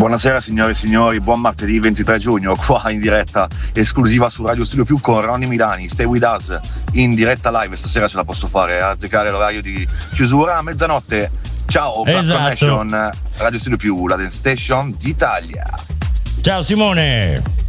Buonasera signore e signori, buon martedì 23 giugno, qua in diretta esclusiva su Radio Studio Più con Ronny Milani, Stay With Us, in diretta live, stasera ce la posso fare, a azzeccare l'orario di chiusura a mezzanotte. Ciao, esatto. Nation, Radio Studio Più, la dance station d'Italia. Ciao Simone.